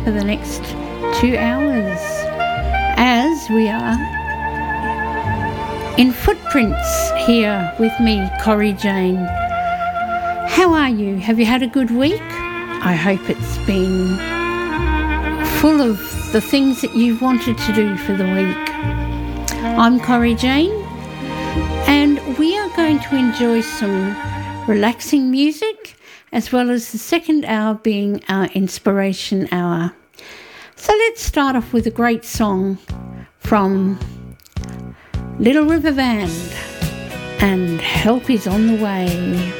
for the next 2 hours as we are in Footprints here with me, Corrie Jane. How are you? Have you had a good week? I hope it's been full of the things that you've wanted to do for the week. I'm Corrie Jane, and we are going to enjoy some relaxing music, as well as the second hour being our inspiration hour. So let's start off with a great song from Little River Band, and Help Is on the Way.